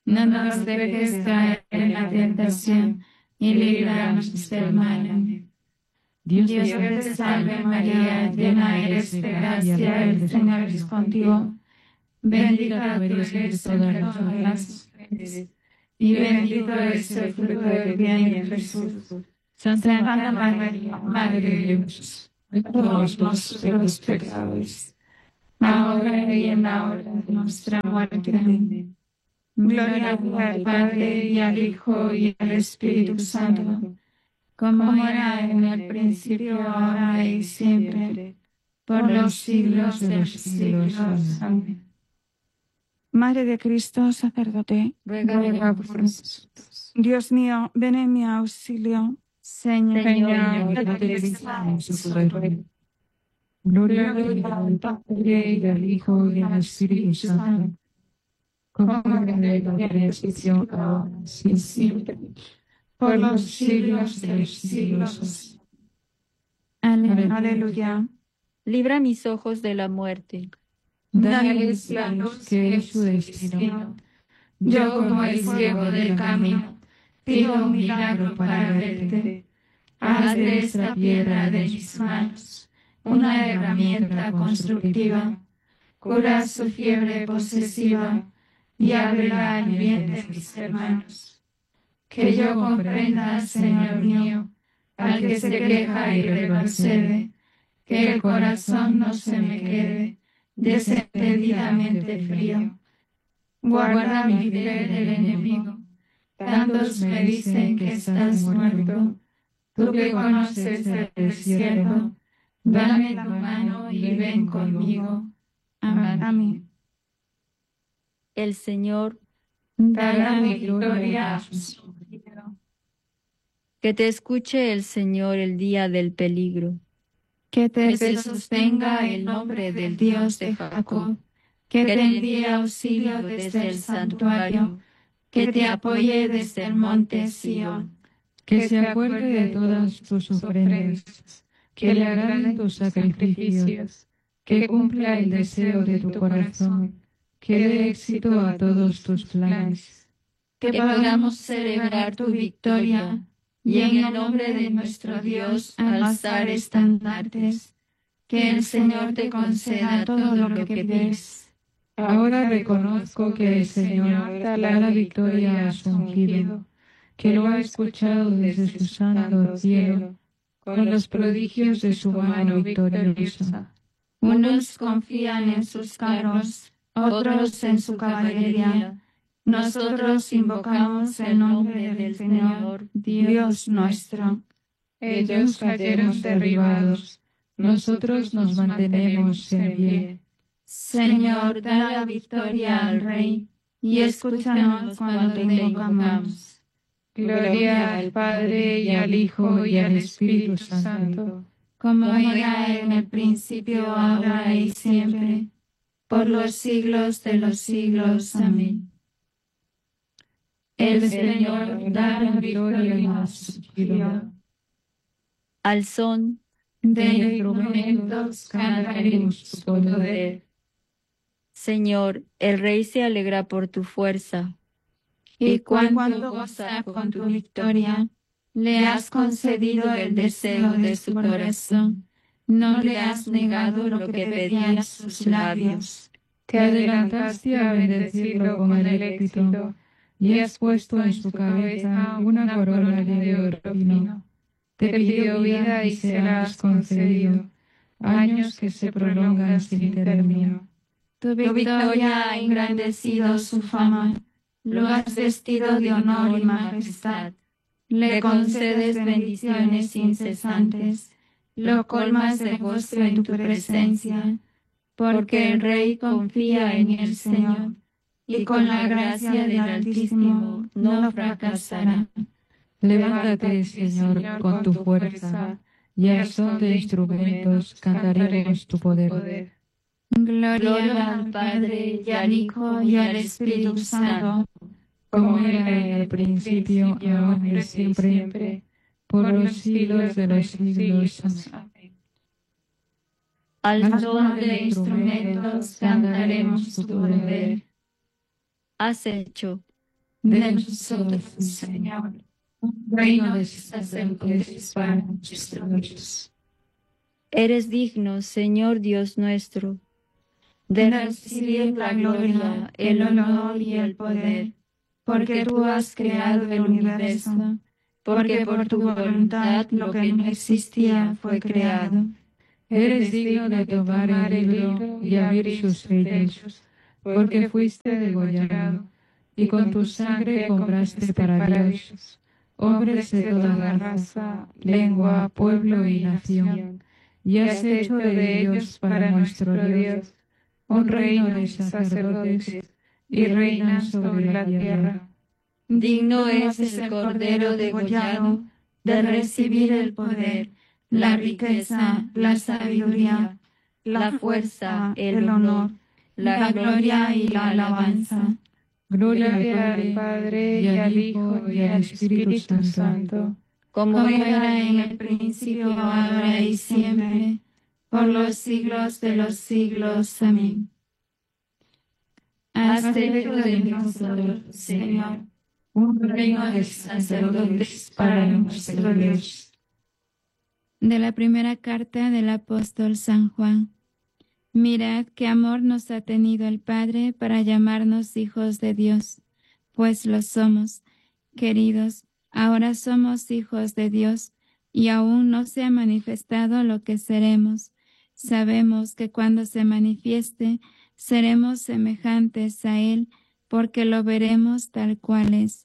No nos dejes caer en la tentación y líbranos del mal. Amén. Dios te salve María, llena eres de gracia, el Señor es contigo. Bendita tú eres entre todas las mujeres, y bendito es el fruto de tu vientre, Jesús. Santa María, Madre de Dios, ruega por nosotros pecadores, ahora y en la hora de nuestra muerte. Amén. Gloria al Padre, y al Hijo, y al Espíritu Santo, como era en el principio, ahora y siempre, por los siglos de los siglos. Amén. Madre de Cristo, sacerdote, Ruega por nosotros. Dios mío, ven en mi auxilio. Señor, no te deslizamos su gloria. Gloria al Padre, y al Hijo, y al Espíritu Santo, como en el principio, ahora y siempre, por los siglos de los siglos. Aleluya. Libra mis ojos de la muerte. Dales la luz que es su destino. yo como el ciego del camino, pido un milagro para verte. Haz de esta piedra de mis manos una herramienta constructiva. Cura su fiebre posesiva y ábrela al bien de mis hermanos. Que yo comprenda, Señor mío, al que se queja y retrocede, que el corazón no se me quede desentendidamente frío. Guarda mi vida del enemigo. Tantos me dicen que estás muerto. Tú que conoces el desierto, dame tu mano y ven conmigo. Amén. El Señor, dará mi gloria a su ungido. que te escuche el Señor el día del peligro. Que te sostenga el nombre del Dios de Jacob. Que te envíe auxilio desde el santuario. Que te apoye desde el monte Sión. Que se acuerde de todas tus ofrendas, que le agraden tus sacrificios, que cumpla el deseo de tu corazón, que dé éxito a todos tus planes. Que podamos celebrar tu victoria y en el nombre de nuestro Dios alzar estandartes. Que el Señor te conceda todo lo que pides. Ahora reconozco que el Señor da la victoria a su ungido, que lo ha escuchado desde su santo cielo, con los prodigios de su mano victoriosa. Unos confían en sus carros, otros en su caballería. Nosotros invocamos el nombre del Señor, Dios nuestro. Ellos cayeron derribados, nosotros nos mantenemos en pie. Señor, da la victoria al Rey, y escúchanos cuando te invocamos. Gloria al Padre, y al Hijo, y al Espíritu Santo, como era en el principio, ahora y siempre, por los siglos de los siglos. Amén. El Señor da la victoria a su pueblo. Al son de instrumentos cantaremos tu poder. Señor, el Rey se alegra por tu fuerza. Y cuando goza con tu victoria, le has concedido el deseo de su corazón. No le has negado lo que pedían sus labios. Te adelantaste a bendecirlo con el éxito y has puesto en su cabeza una corona de oro fino. Te pidió vida y se la has concedido, años que se prolongan sin término. Tu victoria ha engrandecido su fama, lo has vestido de honor y majestad. Le concedes bendiciones incesantes, lo colmas de gozo en tu presencia, porque el Rey confía en el Señor, y con la gracia del Altísimo no fracasará. Levántate, Señor, con tu fuerza, y al son de instrumentos cantaremos tu poder. Gloria al Padre, y al Hijo, y al Espíritu Santo, como era en el principio, ahora y siempre, por los siglos de los siglos. Amén. Al son de instrumentos cantaremos tu poder. Has hecho, de nosotros, Señor, un reino de sacerdotes para nuestro Dios. Eres digno, Señor Dios nuestro, de recibir la gloria, el honor y el poder, porque tú has creado el universo, porque por tu voluntad lo que no existía fue creado. Eres digno de tomar el libro y abrir sus sellos, porque fuiste degollado, y con tu sangre compraste para Dios hombres de toda la raza, lengua, pueblo y nación, y has hecho de ellos para nuestro Dios un reino de sacerdotes, y reinan sobre la tierra. Digno es el Cordero degollado de recibir el poder, la riqueza, la sabiduría, la fuerza, el honor, la gloria y la alabanza. Gloria al Padre, y al Hijo, y al Espíritu Santo, como era en el principio, ahora y siempre, por los siglos de los siglos. Amén. Has hecho de nosotros, Señor, un reino de sacerdotes para nuestro Dios. De la primera carta del apóstol San Juan. Mirad qué amor nos ha tenido el Padre para llamarnos hijos de Dios, pues lo somos. Queridos, ahora somos hijos de Dios, y aún no se ha manifestado lo que seremos. Sabemos que cuando se manifieste, seremos semejantes a Él, porque lo veremos tal cual es.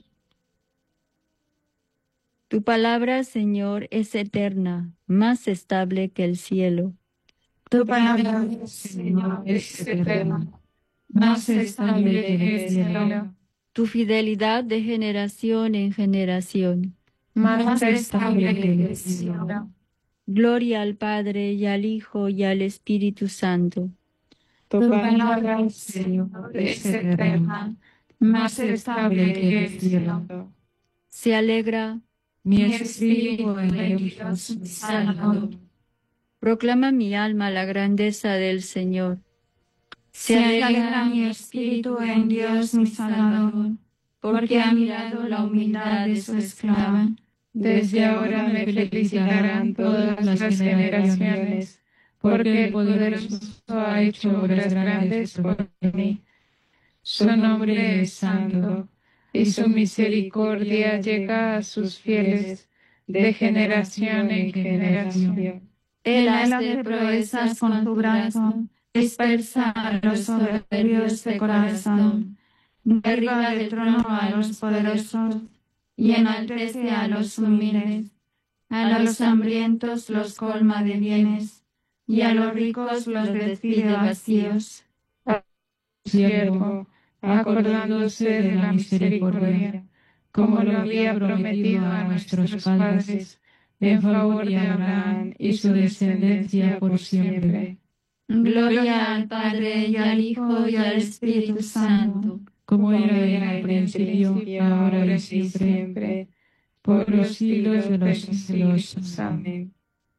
Tu palabra, Señor, es eterna, más estable que el cielo. Tu palabra, Señor, es eterna, más estable que el cielo. Tu fidelidad de generación en generación. Más estable que el cielo. Gloria al Padre, y al Hijo, y al Espíritu Santo. Tu palabra, Señor, es eterna, más estable que el cielo. Se alegra mi espíritu en Dios, mi Salvador. Proclama mi alma la grandeza del Señor. Se alegra mi espíritu en Dios mi Salvador, porque ha mirado la humildad de su esclava. Desde ahora me felicitarán todas las generaciones, porque el poderoso ha hecho obras grandes por mí. Su nombre es santo, y su misericordia llega a sus fieles de generación en generación. Él hace proezas con su brazo, dispersa a los soberbios de corazón, derriba del trono a los poderosos y enaltece a los humildes. A los hambrientos los colma de bienes, y a los ricos los despide vacíos. Siervo, acordándose de la misericordia, como lo había prometido a nuestros padres, en favor de Abraham y su descendencia por siempre. Gloria al Padre, y al Hijo, y al Espíritu Santo, como era en el principio, ahora y siempre, por los siglos de los siglos. Amén.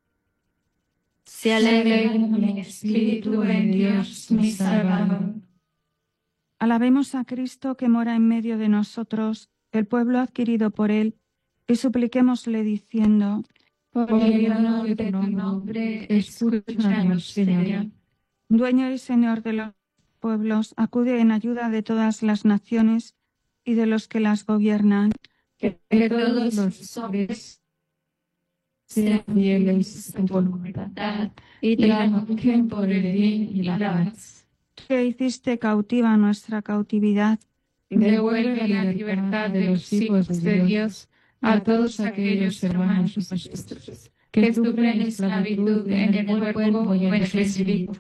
Se alegra mi espíritu en Dios mi Salvador. Alabemos a Cristo que mora en medio de nosotros, el pueblo adquirido por Él, y supliquémosle diciendo: por el honor de tu nombre, escúchanos, Señor. Dueño y Señor de los pueblos, acude en ayuda de todas las naciones y de los que las gobiernan. Que todos los hombres sean fieles a tu voluntad y trabajen por el bien y la paz. Que hiciste cautiva nuestra cautividad. Devuelve la libertad de los hijos de Dios a todos aquellos hermanos nuestros que sufren esclavitud en el cuerpo y en el espíritu.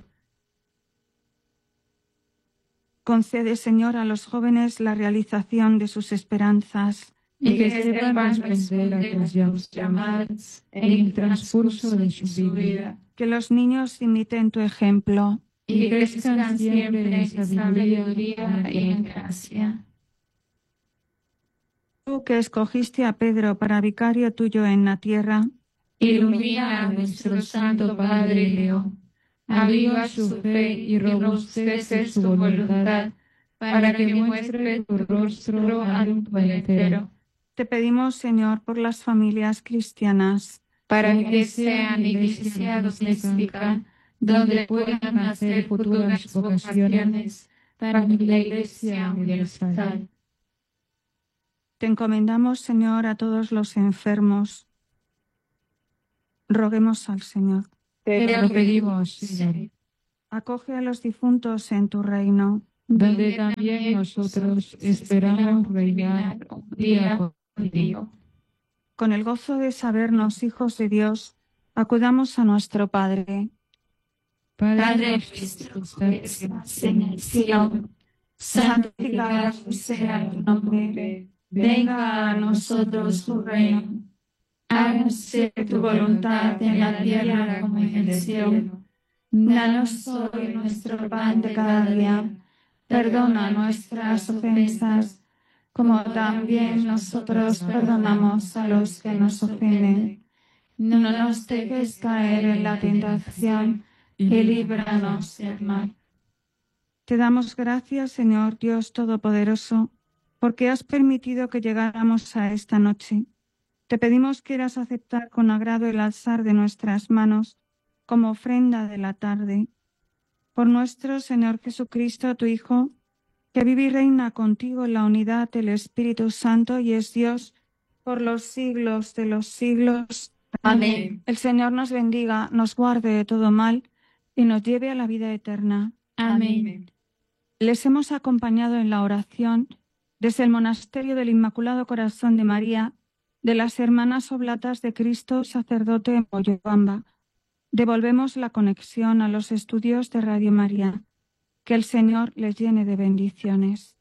Concede, Señor, a los jóvenes la realización de sus esperanzas. Y que sepan responder a tus llamadas en el transcurso de su vida. Que los niños imiten tu ejemplo. Y crezcan siempre en sabiduría y en gracia. Tú que escogiste a Pedro para vicario tuyo en la tierra, ilumina a nuestro Santo Padre León. Aviva su fe y robustece su voluntad, para que muestre tu rostro al mundo entero. Te pedimos, Señor, por las familias cristianas, para que sean iglesia doméstica, donde puedan nacer futuras vocaciones para la Iglesia universal. te encomendamos, Señor, a todos los enfermos. Roguemos al Señor. Te lo pedimos, Señor. Acoge a los difuntos en tu reino, Donde también nosotros esperamos reinar un día contigo. con el gozo de sabernos hijos de Dios, acudamos a nuestro Padre. Padre nuestro que estás en el cielo, santificado sea tu nombre. Venga a nosotros tu reino. Hágase tu voluntad en la tierra como en el cielo. Danos hoy nuestro pan de cada día. Perdona nuestras ofensas, como también nosotros perdonamos a los que nos ofenden. No nos dejes caer en la tentación y líbranos del mal. Te damos gracias, Señor Dios Todopoderoso, porque has permitido que llegáramos a esta noche. Te pedimos que quieras aceptar con agrado el alzar de nuestras manos como ofrenda de la tarde. Por nuestro Señor Jesucristo, tu Hijo, que vive y reina contigo en la unidad del Espíritu Santo y es Dios por los siglos de los siglos. Amén. El Señor nos bendiga, nos guarde de todo mal y nos lleve a la vida eterna. Amén. Les hemos acompañado en la oración desde el Monasterio del Inmaculado Corazón de María de las Hermanas Oblatas de Cristo Sacerdote en Moyobamba. Devolvemos la conexión a los estudios de Radio María. Que el Señor les llene de bendiciones.